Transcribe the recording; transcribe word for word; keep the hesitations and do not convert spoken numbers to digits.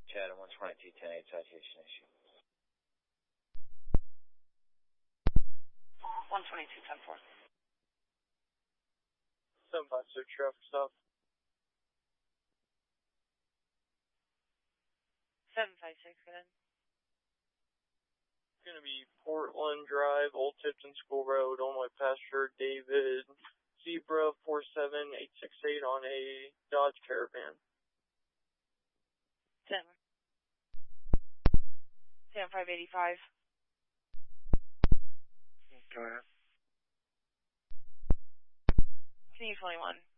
Chad, one twenty-two ten eight citation issue. one twenty-two ten four. seven five six traffic stop. seven five six, go ahead. It's going to be Portland Drive, Old Tipton School Road, Illinois Pasture, David, Zebra four seven eight six eight on a Dodge Caravan. ten. ten five eighty-five. Go ahead. Continue twenty-one.